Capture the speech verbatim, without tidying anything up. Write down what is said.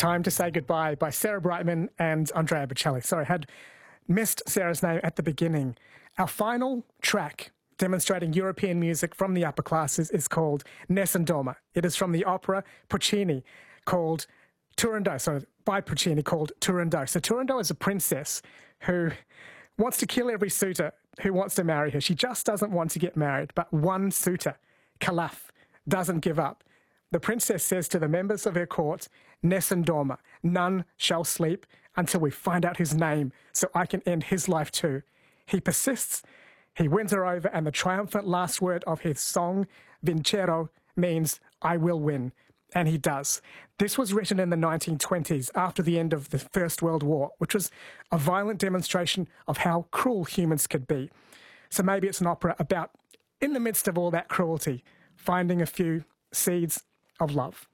Time to Say Goodbye by Sarah Brightman and Andrea Bocelli. Sorry, I had missed Sarah's name at the beginning. Our final track demonstrating European music from the upper classes is called Nessun Dorma. It is from the opera Puccini called Turandot, so by Puccini called Turandot. So Turandot is a princess who wants to kill every suitor who wants to marry her. She just doesn't want to get married, but one suitor, Calaf, doesn't give up. The princess says to the members of her court, Nessun Dorma, none shall sleep until we find out his name so I can end his life too. He persists, he wins her over, and the triumphant last word of his song, Vincerò, means I will win. And he does. This was written in the nineteen twenties after the end of the First World War, which was a violent demonstration of how cruel humans could be. So maybe it's an opera about, in the midst of all that cruelty, finding a few seeds of love.